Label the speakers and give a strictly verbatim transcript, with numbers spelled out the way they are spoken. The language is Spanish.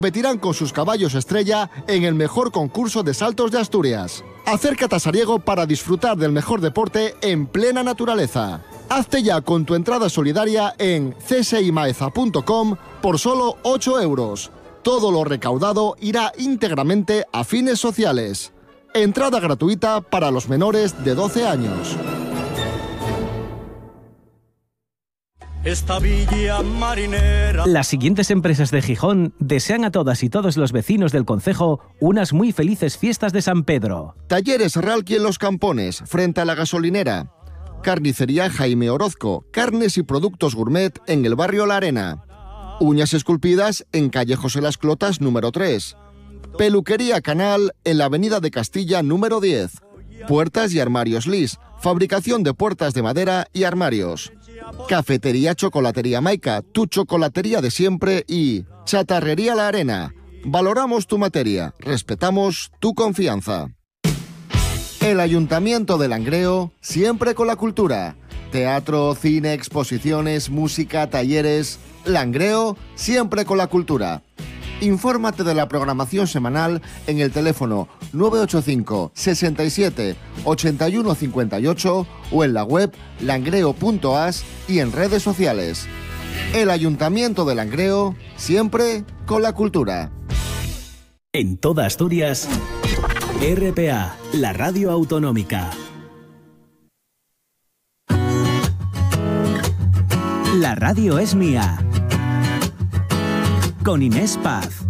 Speaker 1: competirán con sus caballos estrella en el mejor concurso de saltos de Asturias. Acércate a Sariego para disfrutar del mejor deporte en plena naturaleza. Hazte ya con tu entrada solidaria en c s i maeza punto com por solo ocho euros. Todo lo recaudado irá íntegramente a fines sociales. Entrada gratuita para los menores de doce años.
Speaker 2: Esta villa marinera.
Speaker 3: Las siguientes empresas de Gijón desean a todas y todos los vecinos del concejo unas muy felices fiestas de San Pedro.
Speaker 1: Talleres Ralqui en Los Campones, frente a la gasolinera. Carnicería Jaime Orozco, carnes y productos gourmet en el barrio La Arena. Uñas esculpidas en calle José Las Clotas número tres. Peluquería Canal en la avenida de Castilla número diez. Puertas y armarios Lis, fabricación de puertas de madera y armarios. Cafetería Chocolatería Maica, tu chocolatería de siempre. Y Chatarrería La Arena. Valoramos tu materia, respetamos tu confianza. El Ayuntamiento de Langreo, siempre con la cultura. Teatro, cine, exposiciones, música, talleres. Langreo, siempre con la cultura. Infórmate de la programación semanal en el teléfono nueve ocho cinco, sesenta y siete, ochenta y uno cincuenta y ocho o en la web langreo punto as y en redes sociales. El Ayuntamiento de Langreo, siempre con la cultura.
Speaker 3: En toda Asturias, R P A, la radio autonómica. La radio es mía. Con Inés Paz.